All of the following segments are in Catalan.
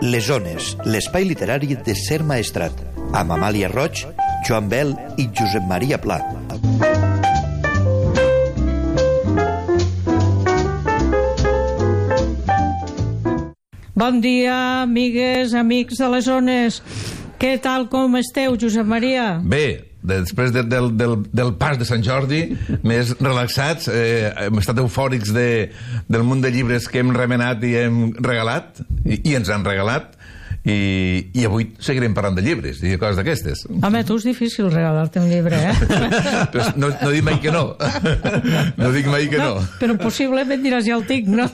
Les Ones, l'espai literari de Ser Maestrat, amb Amàlia Roig, Joan Bel i Josep Maria Pla. Bon dia, amigues, amics de les Ones. Què tal, com esteu, Josep Maria? Bé, després del pas de Sant Jordi, més relaxats, hem estat eufòrics del munt de llibres que hem remenat i hem regalat, i ens han regalat, i avui seguirem parlant de llibres i de coses d'aquestes. Home, tu és difícil regalar-te un llibre, Pues no dic mai que no. No dic mai que no. Però possiblement diràs, ja el tinc, no?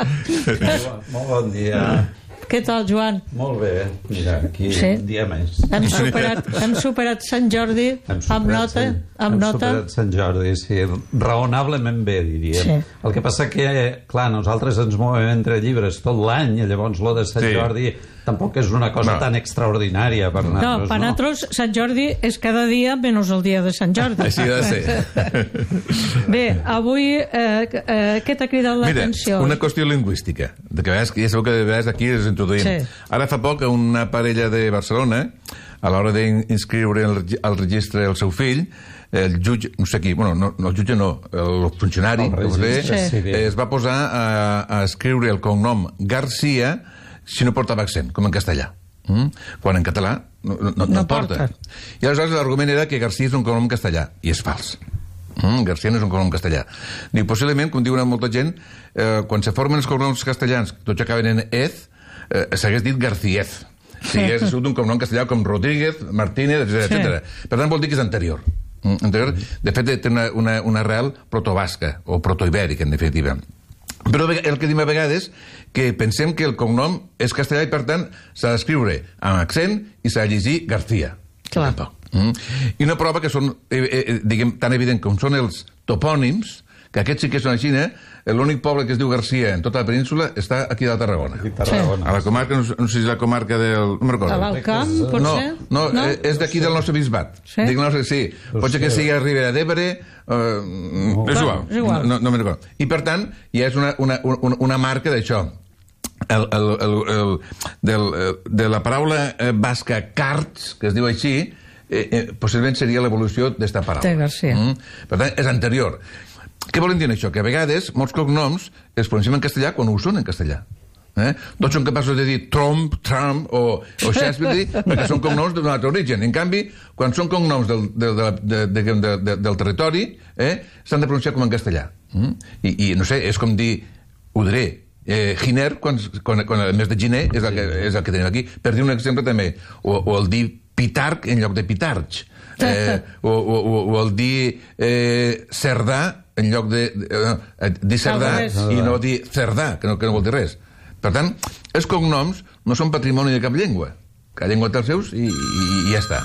Molt bon dia. Què tal, Joan? Molt bé, mira, aquí Sí. un dia més. Hem superat Sant Jordi amb nota. Hem superat Sant Jordi, sí, raonablement bé, diríem. Sí. El que passa que, clar, nosaltres ens movem entre llibres tot l'any, i llavors lo de Sant Jordi tampoc és una cosa tan extraordinària per nosaltres, No, per nosaltres Sant Jordi és cada dia menys el dia de Sant Jordi. Així ha de ser. Bé, avui què t'ha cridat l'atenció? Mira, una qüestió lingüística, de que ja sabeu que de vegades aquí ens introduïm. Sí. Ara fa poc una parella de Barcelona, a l'hora d'inscriure al registre el seu fill, el jutge, no sé qui, bueno, no el jutge no, el funcionari, es va posar a escriure el cognom García si no portava accent, com en castellà. Quan en català no porta. I aleshores l'argument era que García és un cognom castellà, i és fals. García no és un cognom castellà. Diu, possiblement, com diuen molta gent, quan se formen els cognoms castellans, tots acaben en ez, s'hagués dit Garcíez. Si hagués sigut un cognom castellà com Rodríguez, Martínez, etc. Per tant, vol dir que és anterior. De fet, té una arrel protobasca, o protoibèrica, en definitiva. Però el que diem a vegades que pensem que el cognom és castellà i per tant s'ha d'escriure amb accent i s'ha de llegir García. Clar. I una prova que són diguem, tan evident com són els topònims, que aquests sí que són així, l'únic poble que es diu García en tota la península està aquí a Tarragona. A la comarca, no sé si és la comarca del... no me'n recordo. A l'Alt Camp, potser? No, és d'aquí del nostre bisbat. Dic el nostre, sí. Pot ser que sigui a Ribera d'Ebre, és igual. No me'n recordo. I per tant, ja és una marca d'això. De la paraula basca carts, que es diu així, possiblement seria l'evolució d'esta paraula. De García. Per tant, és anterior. Què volen dir això? Que a vegades molts cognoms es pronuncien en castellà quan ho són en castellà. Tots són capaços de dir Trump o Shakespeare, perquè són cognoms d'un altre origen. En canvi, quan són cognoms del territori, s'han de pronunciar com en castellà. I no sé, és com dir Udré. Giner, quan el mes de Giner és el que tenim aquí. Per dir un exemple també, o el dir Pitarc en lloc de Pitarch, o el dir Cerdà en lloc de dir Cerdà i no dir Cerdà, que no vol dir res. Per tant, els cognoms no són patrimoni de cap llengua. Cada llengua té els seus i ja està.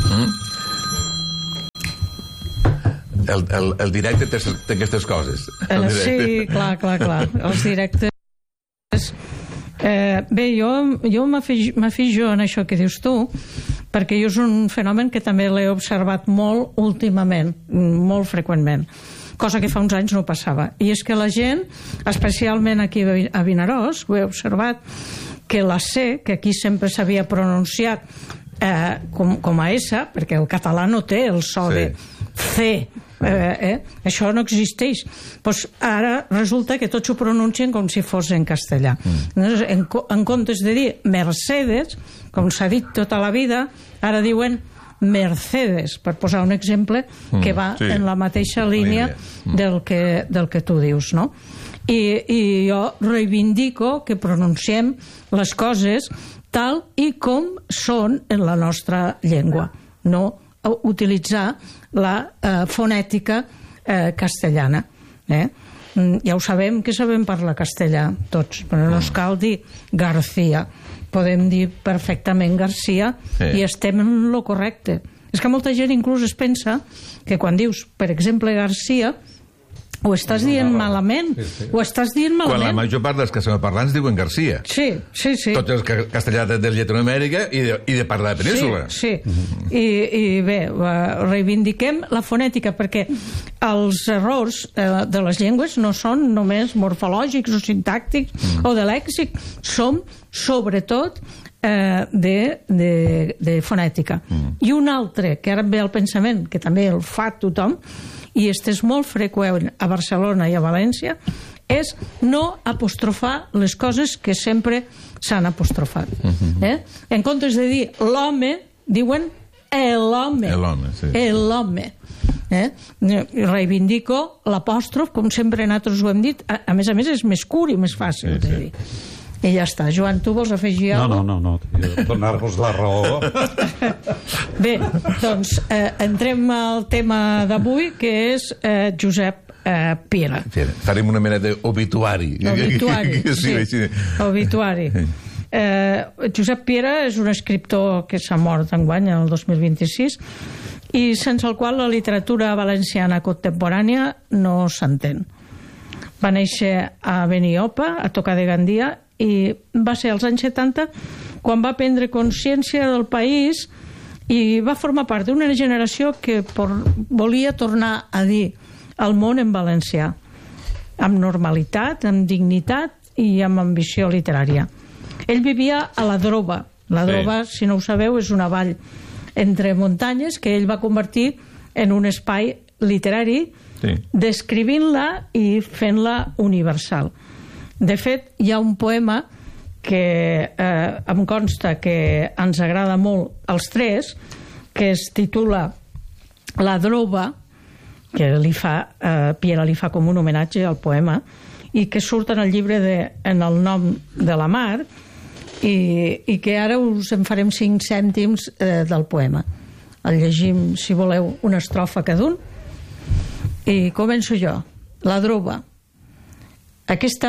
El directe té aquestes coses. Sí, clar. Els directes... Bé, jo m'afijo en això que dius tu, perquè jo és un fenomen que també l'he observat molt últimament, molt freqüentment, cosa que fa uns anys no passava. I és que la gent, especialment aquí a Vinaròs, ho he observat, que la C, que aquí sempre s'havia pronunciat com a S, perquè el català no té el so de C, això no existeix. Doncs ara resulta que tots ho pronuncien com si fos en castellà. En comptes de dir Mercedes, com s'ha dit tota la vida, ara diuen Mercedes, per posar un exemple que va en la mateixa línia del que tu dius, no? I jo reivindico que pronunciem les coses tal i com són en la nostra llengua, no utilitzar la fonètica castellana. Ja ho sabem que sabem parlar castellà tots, però no es cal dir García, podem dir perfectament García i estem en lo correcte. És que molta gent inclús es pensa que quan dius, per exemple, García, Ho estàs dient malament. Ho estàs dient malament. Quan la major part dels castellanoparlants diuen Garcia. Sí. Tots els castellans de Llatinoamèrica i de part de la península. Sí. I bé, reivindiquem la fonètica, perquè els errors de les llengües no són només morfològics o sintàctics o de lèxic, són sobretot de fonètica. I un altre, que ara em ve al pensament, que també el fa tothom, i és molt freqüent a Barcelona i a València, és no apostrofar les coses que sempre s'han apostrofat. En comptes de dir l'home, diuen l'home. L'home. Reivindico l'apòstrof, com sempre nosaltres ho hem dit. A més, és més curt i més fàcil de dir. I ja està. Joan, tu vols afegir alguna cosa? No. Donar-vos la raó. Bé, doncs entrem al tema d'avui, que és Josep Piera. Farem una mena d'obituari. Obituari. Josep Piera és un escriptor que s'ha mort enguany, el 2026, i sense el qual la literatura valenciana contemporània no s'entén. Va néixer a Beniopa, a tocar de Gandia, i va ser als anys 70 quan va prendre consciència del país i va formar part d'una generació que volia tornar a dir el món en valencià, amb normalitat, amb dignitat i amb ambició literària. Ell vivia a la Droba. La Droba, si no ho sabeu, és una vall entre muntanyes que ell va convertir en un espai literari, descrivint-la i fent-la universal. De fet, hi ha un poema que em consta que ens agrada molt als tres, que es titula La Droba, que Piera li fa com un homenatge al poema, i que surt en el llibre En el nom de la mar, i que ara us en farem 5 cèntims del poema. El llegim, si voleu, una estrofa cada un, i començo jo. La Droba. Aquesta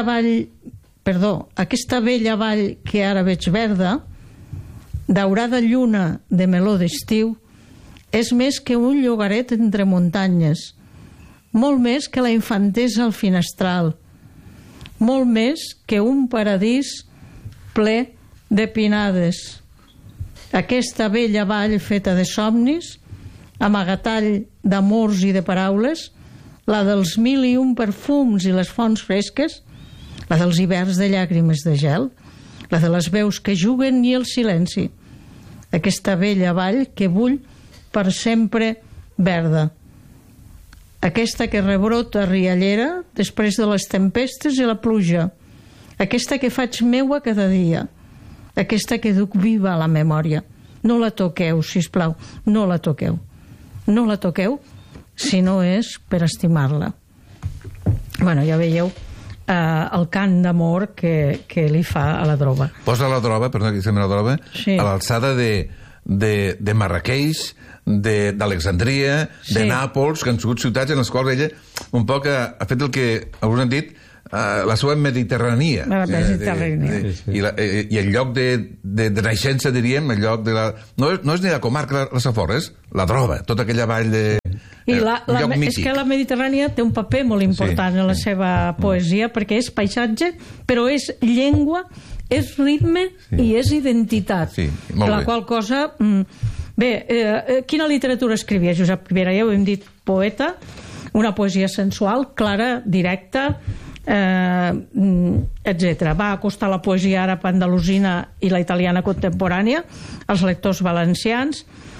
vella vall que ara veig verda, daurada lluna de meló d'estiu, és més que un llogaret entre muntanyes, molt més que la infantesa al finestral, molt més que un paradís ple de pinades. Aquesta vella vall feta de somnis, amagatall d'amors i de paraules, la dels 1001 perfums i les fonts fresques, la dels hiverns de llàgrimes de gel, la de les veus que juguen i el silenci. Aquesta vella vall que bull per sempre verda. Aquesta que rebrota riallera després de les tempestes i la pluja. Aquesta que faig meua cada dia. Aquesta que duc viva a la memòria. No la toqueu, sisplau, no la toqueu. No la toqueu si no és per estimar-la. Bueno, ja veieu el cant d'amor que li fa a la Droba. Posa la Droba, perdona que sembla la Droba, a l'alçada de Marrakeix, d'Alexandria, de Nàpols, que han sigut ciutats en les quals ella un poc ha fet el que alguns han dit la seva mediterrània. I el lloc de naixença, diríem, el lloc de la... No és ni la comarca, la Safor, és la Droba, tota aquella vall de... És que la Mediterrània té un paper molt important en la seva poesia, perquè és paisatge, però és llengua, és ritme i és identitat. La qual cosa... Bé, quina literatura escrivia Josep Piera? Ja ho hem dit, poeta, una poesia sensual, clara, directa, etc. Va acostar la poesia àrab andalusina i la italiana contemporània als lectors valencians,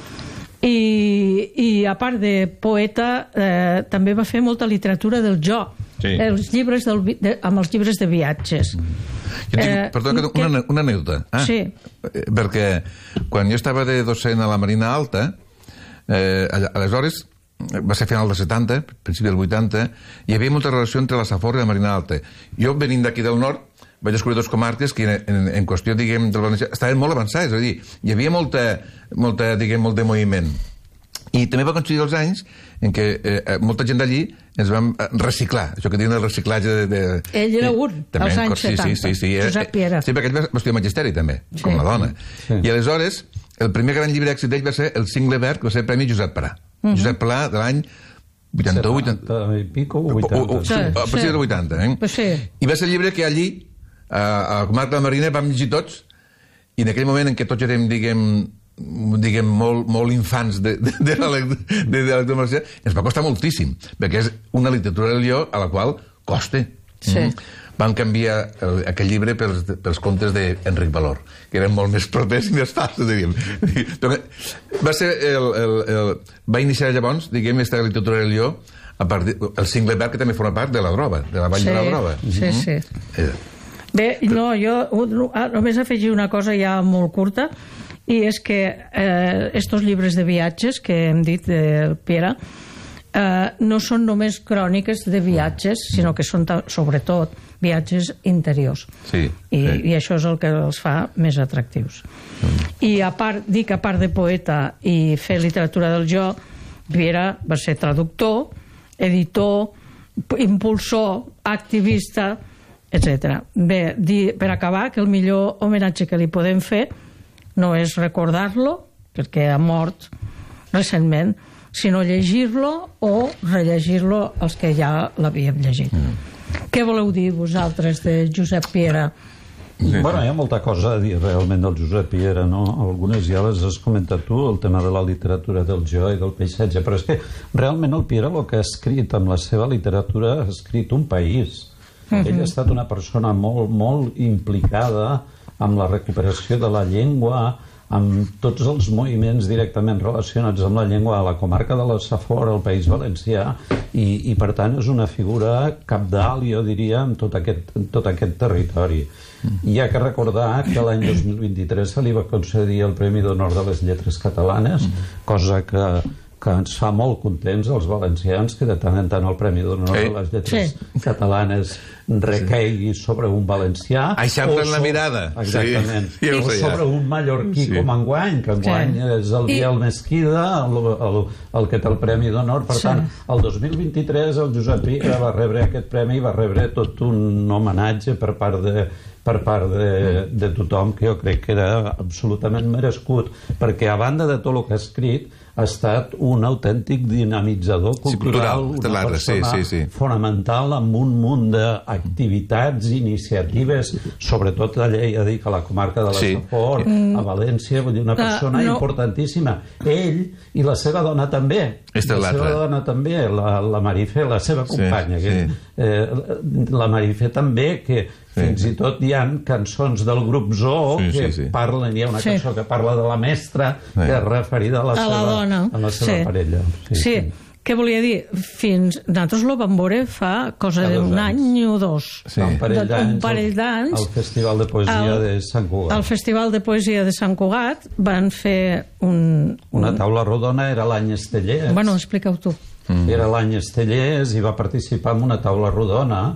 i a part de poeta també va fer molta literatura del jo, amb els llibres de viatges. Perdó, una anècdota. Perquè quan jo estava de docent a la Marina Alta, aleshores va ser final dels 70, principi del 80, hi havia molta relació entre la Safor i la Marina Alta. Jo, venint d'aquí del nord, vaig descobrir dues comarques que en qüestió, diguem, del valencià, estaven molt avançades, és a dir, hi havia molt de moviment. I també va coincidir els anys en què molta gent d'allí ens vam reciclar, això que diuen el reciclatge de... Ell era un, als anys 70, Josep Piera. Sí, perquè ell va estudiar magisteri també, com la dona. I aleshores, el primer gran llibre d'èxit d'ell va ser El cingle verd, que va ser el Premi Josep Pla. Josep Pla, de l'any 70 i pico, 80. Sí, a partir del 80, I va ser el llibre que allí, a la comarca de la Marina, vam llegir tots, i en aquell moment en què tots érem, diguem molt infants de la lectura marcial, ens va costar moltíssim, perquè és una literatura del Lió a la qual costa. Van canviar aquell llibre pels contes d'Enric Valor, que eren molt més propers i més fàcils, diríem. Va iniciar llavors, diguem, aquesta literatura del Lió, el Singleberg, que també forma part de la Droba, de la Vall de la Droba. Sí. Bé, no, jo només afegir una cosa ja molt curta, i és que estos llibres de viatges que hem dit del Piera no són només cròniques de viatges, sinó que són sobretot viatges interiors. I això és el que els fa més atractius. I a part de poeta i fer literatura del jo, Piera va ser traductor, editor, impulsor, activista, etc. Bé, per acabar, que el millor homenatge que li podem fer no és recordar-lo, perquè ha mort recentment, sinó llegir-lo o rellegir-lo els que ja l'havíem llegit. Què voleu dir vosaltres de Josep Piera? Bueno, hi ha molta cosa a dir realment del Josep Piera, no? Algunes ja les has comentat tu, el tema de la literatura del jo i del paisatge, però és que realment el Piera el que ha escrit amb la seva literatura ha escrit un país. Ell ha estat una persona molt, molt implicada amb la recuperació de la llengua, amb tots els moviments directament relacionats amb la llengua a la comarca de la Safor, al País Valencià, i per tant és una figura cabdal, jo diria, en tot aquest territori. Hi ha que recordar que l'any 2023 se li va concedir el Premi d'Honor de les Lletres Catalanes, cosa que ens fa molt contents als valencians, que de tant en tant el Premi d'Honor de les Lletres Catalanes recaigui sobre un valencià. Aixaflen la mirada. Exactament. O sobre un mallorquí com enguany, que enguany és el Biel Mesquida, el que té el Premi d'Honor. Per tant, el 2023 el Josep Piera va rebre aquest premi i va rebre tot un homenatge per part de tothom, que jo crec que era absolutament merescut, perquè a banda de tot el que ha escrit ha estat un autèntic dinamitzador cultural, una persona fonamental amb un munt d'activitats, iniciatives, sobretot allà, ja dic, a la comarca de la Safor, a València, vull dir, una persona importantíssima. Ell i la seva dona també. La seva dona també, la Marifé, la seva companya. La Marifé també, que fins i tot hi ha cançons del grup Zoo que parlen, hi ha una cançó que parla de la mestra, que és referida a la seva parella. Sí, què volia dir? Nosaltres lo vam veure fa cosa d'un any o dos. Un parell d'anys al Festival de Poesia de Sant Cugat. Al Festival de Poesia de Sant Cugat van fer una taula rodona, era l'any Estellers. Bueno, explica-ho tu. Era l'any Estellers i va participar en una taula rodona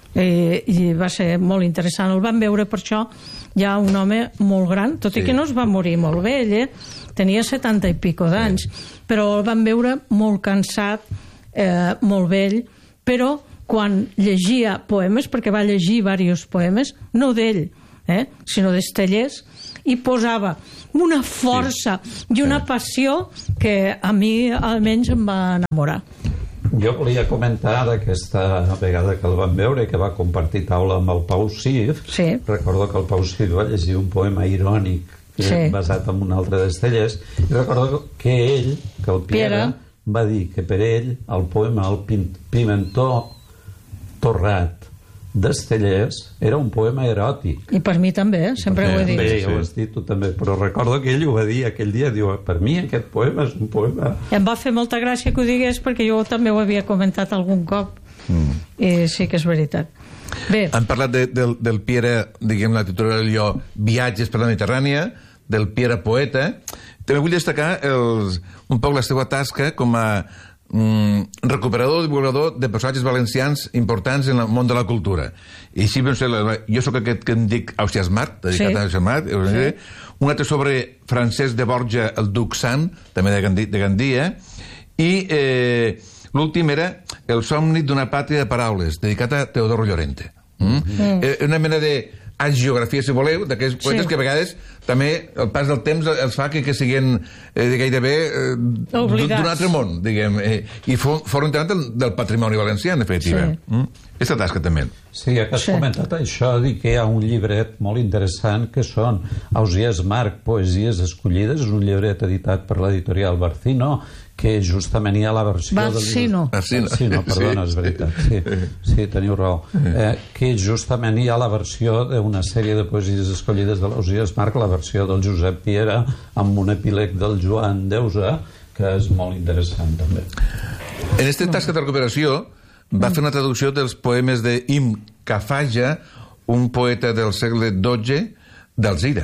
i va ser molt interessant. El vam veure, per això ja un home molt gran, tot i que no es va morir molt vell, tenia 70 i pico d'anys, però el vam veure molt cansat, molt vell, però quan llegia poemes, perquè va llegir diversos poemes, no d'ell, sinó d'Estellers, i posava una força i una passió que a mi almenys em va enamorar. Jo volia comentar d'aquesta vegada que el vam veure, que va compartir taula amb el Pau Cif. Recordo que el Pau Cif va llegir un poema irònic basat en un altre d'Estellers, i recordo que ell, que el Piera, va dir que per ell el poema El pimentó torrat d'Estellers era un poema eròtic. I per mi també, sempre ho he dit. Bé, ja ho has dit tu també, però recordo que ell ho va dir aquell dia, diu, per mi aquest poema és un poema... Em va fer molta gràcia que ho digués, perquè jo també ho havia comentat algun cop, i sí que és veritat. Bé. Han parlat del Piera, diguem, la titular del Lió, Viatges per la Mediterrània, del Piera poeta. També vull destacar un poc la seva tasca com a recuperador i divulgador de personatges valencians importants en el món de la cultura. I així, jo sóc aquest que em dic Ausiàs Mart, dedicat a Ausiàs Mart, un altre sobre Francesc de Borja, el Duc Sant, també de Gandia, i l'últim era El somni d'una pàtria de paraules, dedicat a Teodoro Llorente. Una mena de hagiografia, si voleu, d'aquells poetes que a vegades també el pas del temps els fa que siguin gairebé d'un altre món, diguem, i foren del patrimoni valencià, en definitiva. Aquesta tasca també. Sí, ja que has comentat això, dic que hi ha un llibret molt interessant que són Ausiàs March, Poesies escollides, és un llibret editat per l'editorial Barcino, que justament hi ha la versió... Barcino, perdona, és veritat. Sí, teniu raó. Que justament hi ha la versió d'una sèrie de poesies escollides de l'Ausiàs March, la versió del Josep Piera, amb un epíleg del Joan Deusa, que és molt interessant, també. En aquesta tasca de recuperació va fer una traducció dels poemes d'Im Cafaja, un poeta del segle XII, d'Alzira.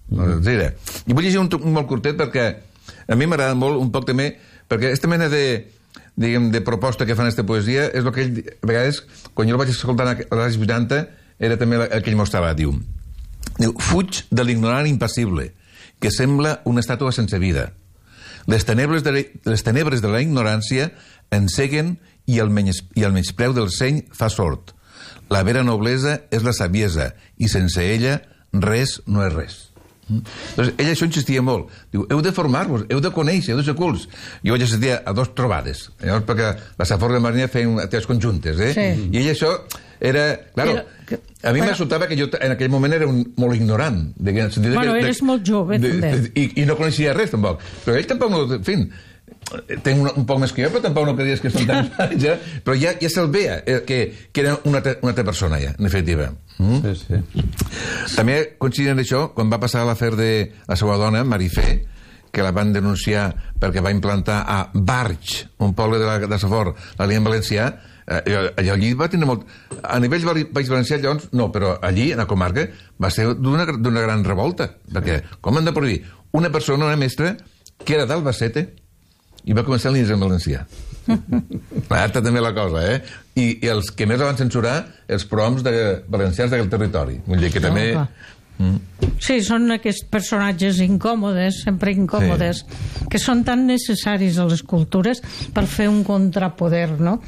I vull llegir un molt curtet perquè a mi m'agrada molt un poc també, perquè aquesta mena de proposta que fan aquesta poesia és el que ell, a vegades, quan jo el vaig escoltar als anys 80, era també el que ell mostrava. Diu, fuig de l'ignorant impassible, que sembla una estàtua sense vida. Les tenebres de la ignorància enceguen i el menyspreu del seny fa sort. La vera noblesa és la saviesa i sense ella res no és res. Doncs ell això insistia molt. Diu, heu de formar-vos, heu de conèixer, heu de ser cults. Jo vaig assistir a 2 trobades, llavors perquè la Safor i la Marina feien activitats conjuntes, i ell això era... Claro, a mi m'assoltava que jo en aquell moment era molt ignorant. Bueno, eres molt jove, també. I no coneixia res, tampoc. Però ell tampoc no... En fi, tenc un poc més que jo, però tampoc no creries que són tants anys, però ja se'l veia, que era una altra persona, ja, en definitiva. Sí. També coincidint això, quan va passar l'afer de la seva dona, Marifé, que la van denunciar perquè va implantar a Barx, un poble de Safor, la línia en valencià, allí va tenir molt... A nivell País Valencià, llavors, no, però allí, en la comarca, va ser d'una gran revolta, perquè com han de prohibir una persona, una mestra, que era d'Albacete, i va començar l'índex en valencià. Alta també la cosa, I els que més la van censurar, els proms valencians d'aquell territori. Vull dir que també... Sí, són aquests personatges incòmodes, sempre incòmodes, que són tan necessaris a les cultures per fer un contrapoder, no?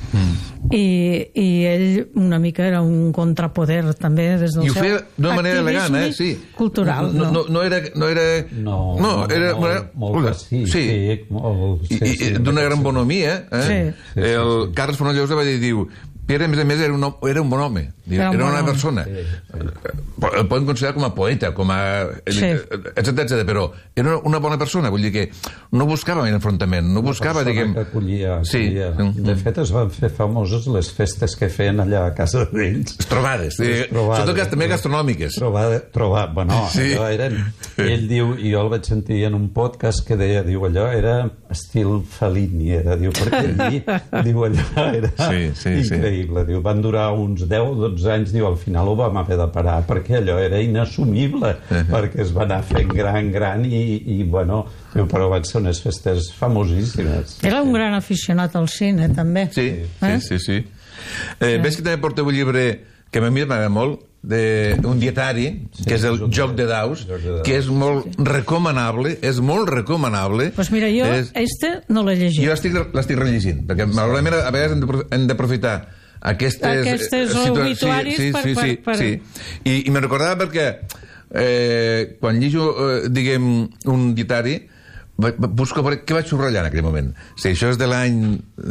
I ell una mica era un contrapoder també des del seu activisme cultural. No era... No, era molt pacífic. I d'una gran bonomia. El Carles Fonollosa va dir, diu, Pierre, a més, era un bon home. Era una persona. El podem considerar com a poeta, com a... etc. Però era una bona persona. Vull dir que no buscava un enfrontament, no buscava, diguem... Una persona que acollia. De fet, es van fer famoses les festes que feien allà a casa d'ells. Les trobades. Sobretot també gastronòmiques. Bueno, allò eren... Ell diu, i jo el vaig sentir en un podcast que deia, diu, allò era estil Fellini, diu, perquè allí, diu, allò era increïble. Diu, van durar uns 10-12 anys, diu, al final ho vam haver de parar perquè allò era inassumible, perquè es va anar fent gran i bueno, però van ser unes festes famosíssimes. Era un gran aficionat al cine, també. Sí. Ves que també porteu un llibre que a mi m'agrada molt, d'un dietari, que és el Joc de Daus, que és molt recomanable, Doncs mira, jo no l'he llegit. Jo l'estic rellegint, perquè malauradament a vegades hem d'aprofitar aquestes obituaris per... I me'n recordava perquè quan llegeixo, diguem, un dietari, busco què vaig subratllar en aquell moment. Si això és de l'any